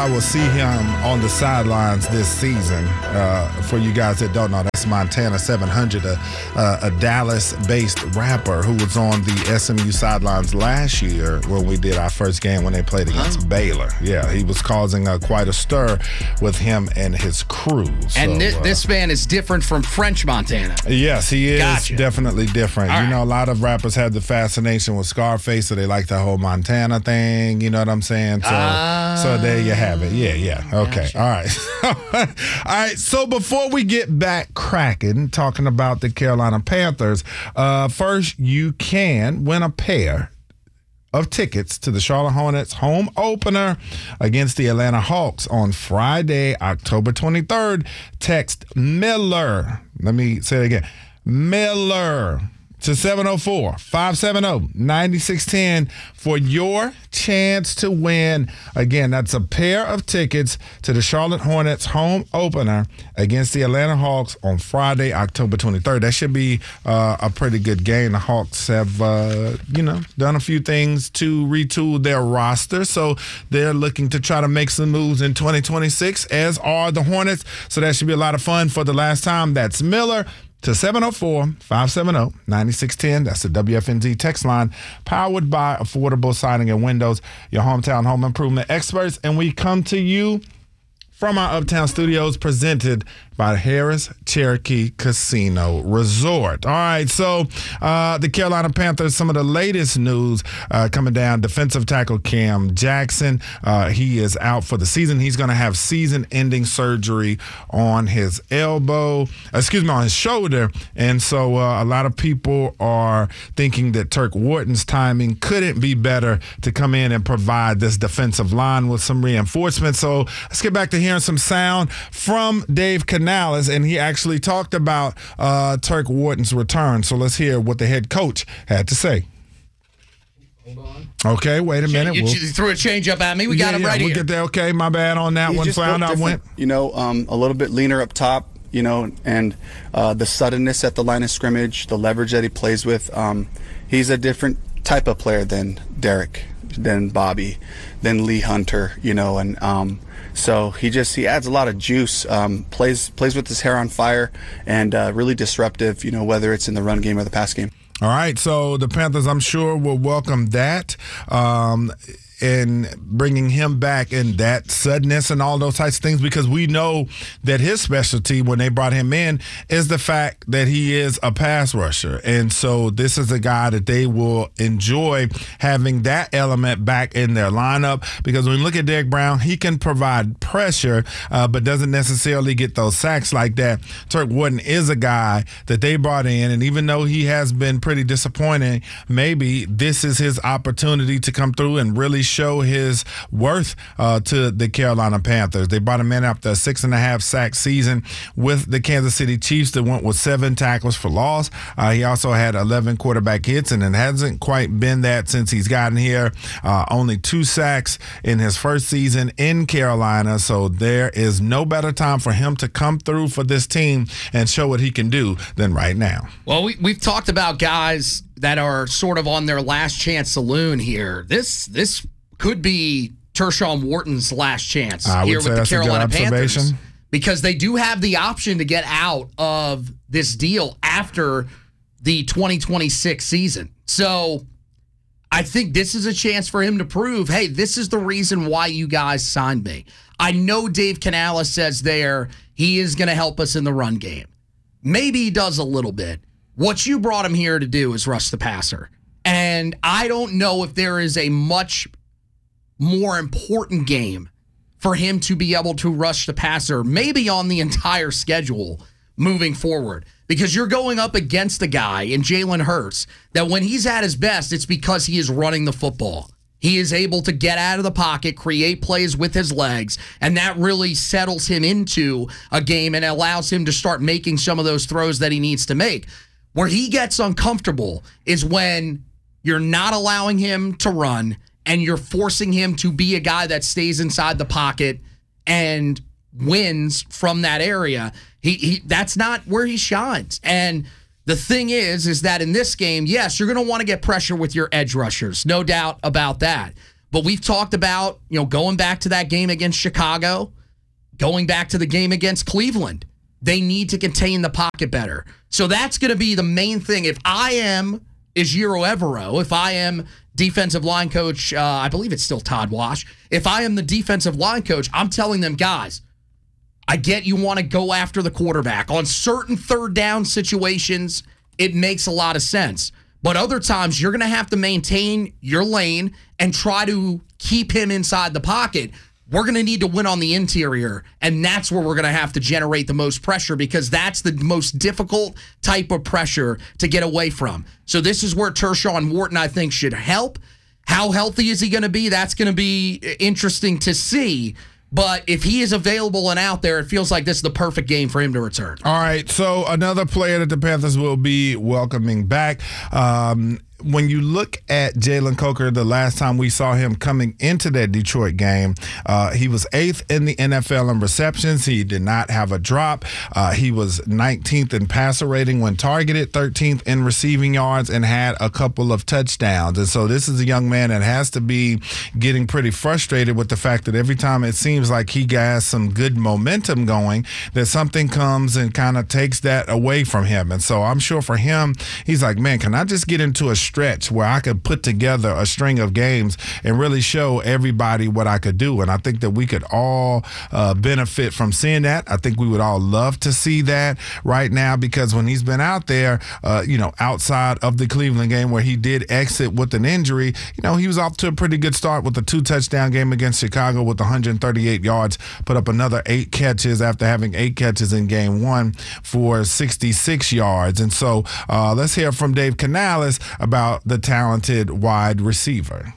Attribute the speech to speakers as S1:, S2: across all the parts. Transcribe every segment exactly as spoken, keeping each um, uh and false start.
S1: I will see him on the sidelines this season. Uh, for you guys that don't know, that's Montana seven hundred, a, a Dallas-based rapper who was on the S M U sidelines last year when we did our first game when they played against oh. Baylor. Yeah, he was causing uh, quite a stir with him and his crew. So,
S2: and this,
S1: uh,
S2: this man is different from French Montana.
S1: Yes, he is
S2: gotcha.
S1: definitely different.
S2: All
S1: you
S2: right.
S1: know, a lot of rappers have the fascination with Scarface, so they like the whole Montana thing. You know what I'm saying? So, uh, so there you have it. Yeah, yeah. Okay.
S2: Gotcha.
S1: All right. All right. So before we get back cracking, talking about the Carolina Panthers, uh, first you can win a pair of tickets to the Charlotte Hornets home opener against the Atlanta Hawks on Friday, October twenty-third. Text Miller. Let me say it again. Miller to seven oh four, five seven zero, nine six one zero for your chance to win. Again, that's a pair of tickets to the Charlotte Hornets home opener against the Atlanta Hawks on Friday, October twenty-third. That should be uh, a pretty good game. The Hawks have, uh, you know, done a few things to retool their roster, so they're looking to try to make some moves in twenty twenty-six, as are the Hornets. So that should be a lot of fun for the last time. That's Miller to seven oh four, five seven zero, nine six one zero. That's the W F N Z text line, powered by Affordable Siding and Windows, your hometown home improvement experts. And we come to you from our Uptown Studios, presented by Harris Cherokee Casino Resort. All right, so uh, the Carolina Panthers, some of the latest news uh, coming down. Defensive tackle Cam Jackson, uh, he is out for the season. He's going to have season-ending surgery on his elbow, excuse me, on his shoulder. And so uh, a lot of people are thinking that Turk Wharton's timing couldn't be better to come in and provide this defensive line with some reinforcement. So let's get back to hearing some sound from Dave Canales, and he actually talked about uh, Turk Wharton's return. So let's hear what the head coach had to say.
S2: Hold on.
S1: Okay, wait a minute.
S2: You,
S1: we'll,
S2: you threw a change up at me. We
S1: yeah,
S2: got him
S1: yeah,
S2: right
S1: we'll
S2: here.
S1: Get there. Okay, my bad on that
S3: He
S1: one.
S3: just
S1: Found
S3: looked
S1: I went.
S3: different, You know, um, a little bit leaner up top, you know, and uh, the suddenness at the line of scrimmage, the leverage that he plays with. Um, he's a different type of player than Derek, than Bobby, than Lee Hunter, you know, and um, so he just he adds a lot of juice, um, plays plays with his hair on fire, and uh, really disruptive, you know, whether it's in the run game or the pass game.
S1: All right, so the Panthers, I'm sure, will welcome that. Um, in bringing him back and that suddenness and all those types of things, because we know that his specialty when they brought him in is the fact that he is a pass rusher. And so this is a guy that they will enjoy having that element back in their lineup, because when you look at Derek Brown, he can provide pressure, uh, but doesn't necessarily get those sacks like that. Turk Wharton is a guy that they brought in, and even though he has been pretty disappointing, maybe this is his opportunity to come through and really show his worth uh, to the Carolina Panthers. They brought him in after a six and a half sack season with the Kansas City Chiefs that went with seven tackles for loss. Uh, he also had eleven quarterback hits, and it hasn't quite been that since he's gotten here. Uh, only two sacks in his first season in Carolina, so there is no better time for him to come through for this team and show what he can do than right now.
S2: Well, we, we've talked about guys that are sort of on their last chance saloon here. This this could be Tershawn Wharton's last chance
S1: I
S2: here
S1: would say
S2: with the
S1: that's a good
S2: Carolina Panthers,
S1: observation.
S2: because they do have the option to get out of this deal after the twenty twenty-six season. So I think this is a chance for him to prove, hey, this is the reason why you guys signed me. I know Dave Canales says there he is going to help us in the run game. Maybe he does a little bit. What you brought him here to do is rush the passer. And I don't know if there is a much more important game for him to be able to rush the passer, maybe on the entire schedule moving forward, because you're going up against a guy in Jalen Hurts that when he's at his best, it's because he is running the football. He is able to get out of the pocket, create plays with his legs, and that really settles him into a game and allows him to start making some of those throws that he needs to make. Where he gets uncomfortable is when you're not allowing him to run and you're forcing him to be a guy that stays inside the pocket and wins from that area. He, he that's not where he shines. And the thing is, is that in this game, yes, you're going to want to get pressure with your edge rushers. No doubt about that. But we've talked about, you know, going back to that game against Chicago, going back to the game against Cleveland. They need to contain the pocket better. So that's going to be the main thing. If I am Ejiro Evero, if I am defensive line coach, uh, I believe it's still Todd Wash, if I am the defensive line coach, I'm telling them, guys, I get you want to go after the quarterback. On certain third down situations, it makes a lot of sense. But other times, you're going to have to maintain your lane and try to keep him inside the pocket. We're going to need to win on the interior, and that's where we're going to have to generate the most pressure because that's the most difficult type of pressure to get away from. So this is where Tershawn Wharton, I think, should help. How healthy is he going to be? That's going to be interesting to see. But if he is available and out there, it feels like this is the perfect game for him to return.
S1: All right, so another player that the Panthers will be welcoming back. Um, when you look at Jalen Coker, the last time we saw him coming into that Detroit game, uh, he was eighth in the N F L in receptions. He did not have a drop. Uh, he was nineteenth in passer rating when targeted, thirteenth in receiving yards, and had a couple of touchdowns. And so this is a young man that has to be getting pretty frustrated with the fact that every time it seems like he has some good momentum going, that something comes and kind of takes that away from him. And so I'm sure for him, he's like, man, can I just get into a stretch where I could put together a string of games and really show everybody what I could do? And I think that we could all uh, benefit from seeing that. I think we would all love to see that right now because when he's been out there, uh, you know, outside of the Cleveland game where he did exit with an injury, you know, he was off to a pretty good start with a two touchdown game against Chicago with one hundred thirty-eight yards, put up another eight catches after having eight catches in game one for sixty-six yards. And so uh, let's hear from Dave Canales about the talented wide receiver.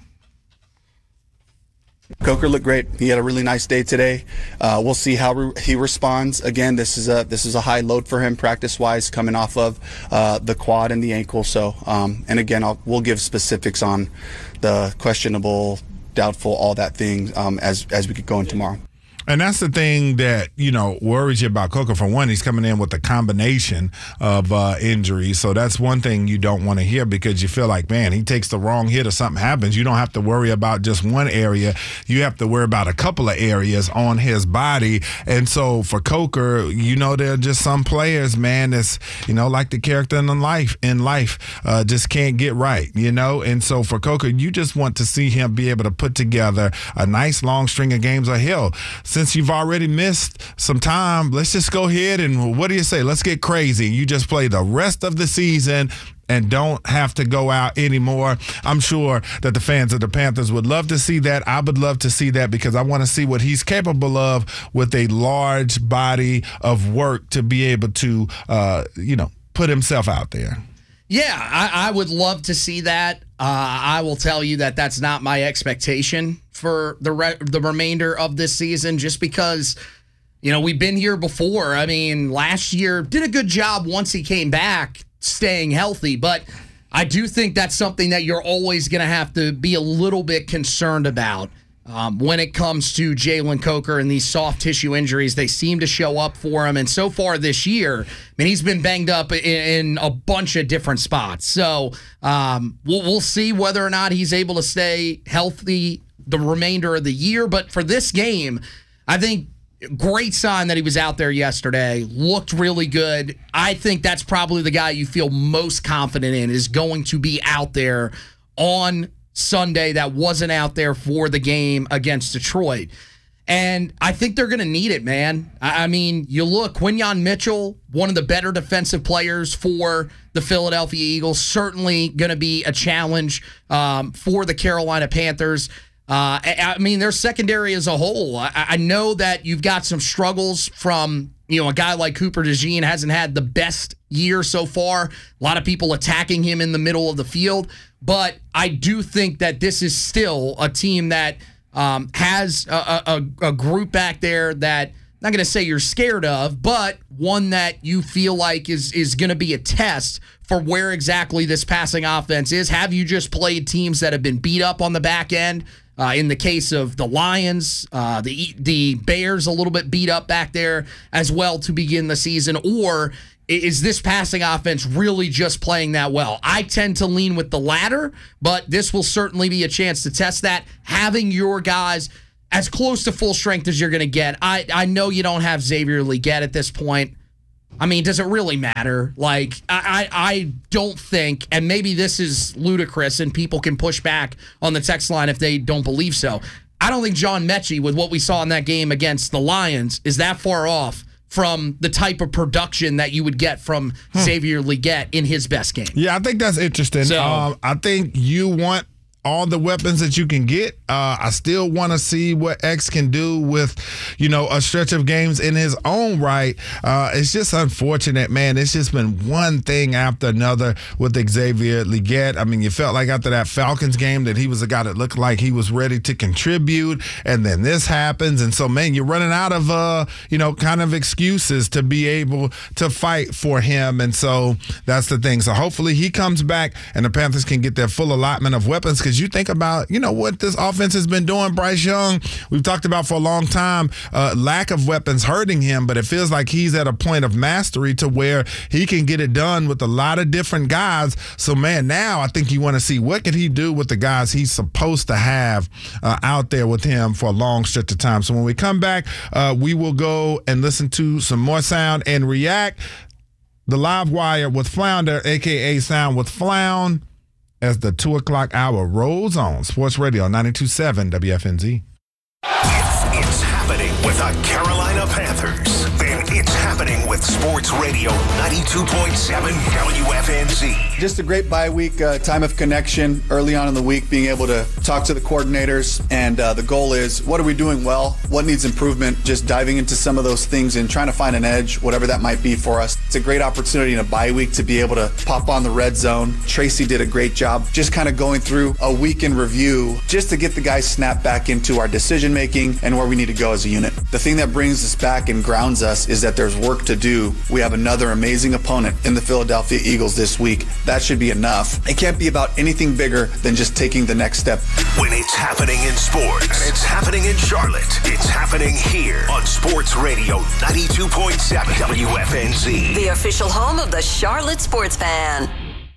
S3: Coker looked great. He had a really nice day today. Uh, we'll see how re- he responds. Again, this is a this is a high load for him practice-wise, coming off of uh, the quad and the ankle. So, um, and again, I'll, we'll give specifics on the questionable, doubtful, all that thing um, as as we get going tomorrow.
S1: And that's the thing that, you know, worries you about Coker. For one, he's coming in with a combination of uh, injuries. So that's one thing you don't want to hear because you feel like, man, he takes the wrong hit or something happens. You don't have to worry about just one area. You have to worry about a couple of areas on his body. And so for Coker, you know, there are just some players, man, that's, you know, like the character in life, in life uh, just can't get right, you know. And so for Coker, you just want to see him be able to put together a nice long string of games. Or hell, since you've already missed some time, let's just go ahead and what do you say? Let's get crazy. You just play the rest of the season and don't have to go out anymore. I'm sure that the fans of the Panthers would love to see that. I would love to see that because I want to see what he's capable of with a large body of work to be able to, uh, you know, put himself out there.
S2: Yeah, I, I would love to see that. Uh, I will tell you that that's not my expectation for the re- the remainder of this season just because, you know, we've been here before. I mean, last year did a good job once he came back staying healthy, but I do think that's something that you're always going to have to be a little bit concerned about. Um, when it comes to Jalen Coker and these soft tissue injuries, they seem to show up for him. And so far this year, I mean, he's been banged up in, in a bunch of different spots. So um, we'll, we'll see whether or not he's able to stay healthy the remainder of the year. But for this game, I think great sign that he was out there yesterday. Looked really good. I think that's probably the guy you feel most confident in is going to be out there on Sunday that wasn't out there for the game against Detroit. And I think they're going to need it, man. I mean, you look, Quinyon Mitchell, one of the better defensive players for the Philadelphia Eagles, certainly going to be a challenge um, for the Carolina Panthers. Uh, I mean, their secondary as a whole. I, I know that you've got some struggles from, you know, a guy like Cooper DeJean hasn't had the best year so far. A lot of people attacking him in the middle of the field. But I do think that this is still a team that um, has a, a, a group back there that, I'm not going to say you're scared of, but one that you feel like is is going to be a test for where exactly this passing offense is. Have you just played teams that have been beat up on the back end? Uh, in the case of the Lions, uh, the the Bears a little bit beat up back there as well to begin the season, or is this passing offense really just playing that well? I tend to lean with the latter, but this will certainly be a chance to test that. Having your guys as close to full strength as you're going to get. I, I know you don't have Xavier Legette at this point. I mean, does it really matter? Like, I, I, I don't think, and maybe this is ludicrous and people can push back on the text line if they don't believe so. I don't think John Mechie, with what we saw in that game against the Lions, is that far off from the type of production that you would get from hmm. Xavier Legette in his best game.
S1: Yeah, I think that's interesting.
S2: So,
S1: um, I think you want all the weapons that you can get. Uh, I still want to see what X can do with, you know, a stretch of games in his own right. Uh, it's just unfortunate, man. It's just been one thing after another with Xavier Legette. I mean, you felt like after that Falcons game that he was a guy that looked like he was ready to contribute, and then this happens. And so, man, you're running out of, uh, you know, kind of excuses to be able to fight for him. And so that's the thing. So hopefully he comes back and the Panthers can get their full allotment of weapons, because you think about, you know, what this offense has been doing. Bryce Young, we've talked about for a long time, uh, lack of weapons hurting him, but it feels like he's at a point of mastery to where he can get it done with a lot of different guys. So, man, now I think you want to see what can he do with the guys he's supposed to have uh, out there with him for a long stretch of time. So when we come back, uh, we will go and listen to some more sound and react. The Live Wire with Flounder, a k a. Sound with Flound, as the two o'clock hour rolls on. Sports Radio ninety-two point seven W F N Z.
S4: It's, it's happening with the Carolina Panthers. And it's happening with Sports Radio ninety-two point seven W F N Z.
S3: Just a great bye week, uh, time of connection early on in the week, being able to talk to the coordinators. And uh, the goal is, what are we doing well? What needs improvement? Just diving into some of those things and trying to find an edge, whatever that might be for us. It's a great opportunity in a bye week to be able to pop on the red zone. Tracy did a great job just kind of going through a week in review just to get the guys snapped back into our decision making and where we need to go as a unit. The thing that brings us back and grounds us is that there's work to do. We have another amazing opponent in the Philadelphia Eagles this week. That should be enough. It can't be about anything bigger than just taking the next step.
S4: When it's happening in sports, and it's happening in Charlotte, it's happening here on Sports Radio ninety-two point seven W F N Z.
S5: The official home of the Charlotte Sports Fan.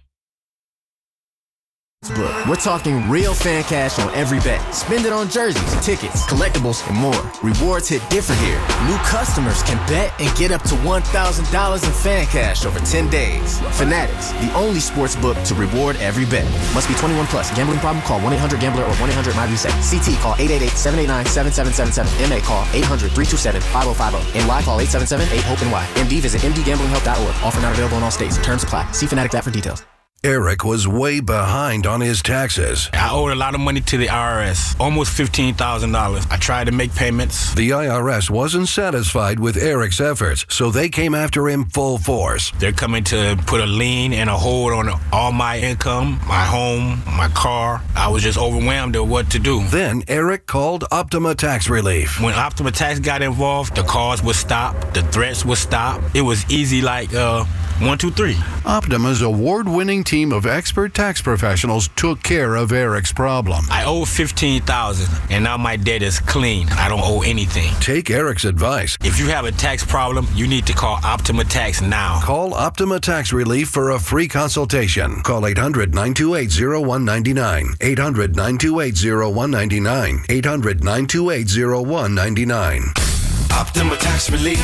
S6: We're talking real fan cash on every bet. Spend it on jerseys, tickets, collectibles, and more. Rewards hit different here. New customers can bet and get up to one thousand dollars in fan cash over ten days. Fanatics, the only sports book to reward every bet. Must be twenty-one plus. Gambling problem? Call one eight hundred gambler or one eight hundred my reset. C T call eight eight eight, seven eight nine, seven seven seven seven. M A call eight hundred, three two seven, five oh five oh. N Y call eight seven seven, eight hope N Y. M D visit m d gambling help dot org. Offer not available in all states. Terms apply. See Fanatic app for details.
S4: Eric was way behind on his taxes.
S7: I owed a lot of money to the I R S, almost fifteen thousand dollars. I tried to make payments.
S4: The I R S wasn't satisfied with Eric's efforts, so they came after him full force.
S7: They're coming to put a lien and a hold on all my income, my home, my car. I was just overwhelmed at what to do.
S4: Then Eric called Optima Tax Relief.
S7: When Optima Tax got involved, the calls would stop, the threats would stop. It was easy like, uh, one, two, three.
S4: Optima's award-winning team of expert tax professionals took care of Eric's problem.
S7: I owe fifteen thousand dollars, and now my debt is clean. I don't owe anything.
S4: Take Eric's advice.
S7: If you have a tax problem, you need to call Optima Tax now.
S4: Call Optima Tax Relief for a free consultation. Call eight hundred, nine two eight, oh one nine nine. eight hundred, nine two eight, oh one nine nine. eight hundred, nine two eight, oh one nine nine.
S7: Optima Tax Relief.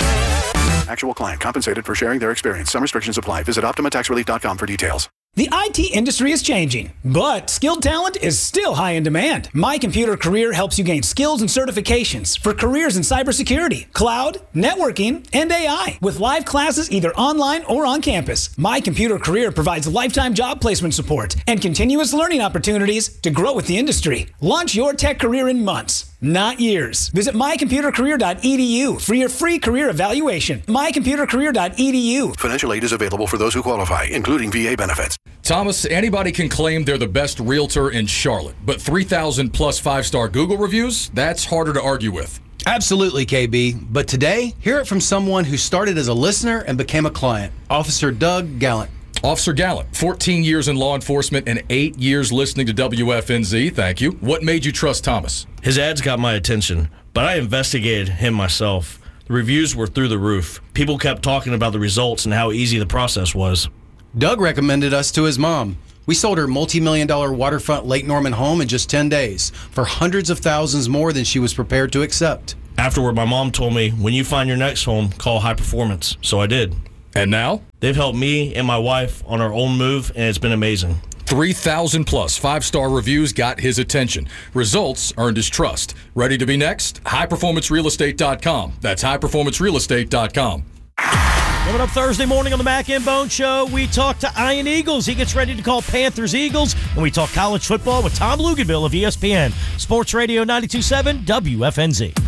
S8: Actual client compensated for sharing their experience. Some restrictions apply. Visit optima tax relief dot com for details.
S9: The I T industry is changing, but skilled talent is still high in demand. My Computer Career helps you gain skills and certifications for careers in cybersecurity, cloud, networking, and A I. With live classes either online or on campus, My Computer Career provides lifetime job placement support and continuous learning opportunities to grow with the industry. Launch your tech career in months, not years. Visit my computer career dot e d u for your free career evaluation. my computer career dot e d u.
S8: Financial aid is available for those who qualify, including V A benefits.
S10: Thomas, anybody can claim they're the best realtor in Charlotte, but three thousand plus five-star Google reviews, that's harder to argue with.
S11: Absolutely, K B. But today, hear it from someone who started as a listener and became a client, Officer Doug Gallant.
S10: Officer Gallant, fourteen years in law enforcement and eight years listening to W F N Z. Thank you. What made you trust Thomas?
S12: His ads got my attention, but I investigated him myself. The reviews were through the roof. People kept talking about the results and how easy the process was.
S11: Doug recommended us to his mom. We sold her multi-million dollar waterfront Lake Norman home in just ten days for hundreds of thousands more than she was prepared to accept.
S12: Afterward, my mom told me, when you find your next home, call High Performance. So I did.
S10: And now?
S12: They've helped me and my wife on our own move, and it's been amazing.
S10: three thousand plus five-star reviews got his attention. Results earned his trust. Ready to be next? high performance real estate dot com. That's high performance real estate dot com.
S13: Coming up Thursday morning on the Mac and Bone Show, we talk to Ian Eagles. He gets ready to call Panthers Eagles, and we talk college football with Tom Luganville of E S P N. Sports Radio ninety-two point seven W F N Z.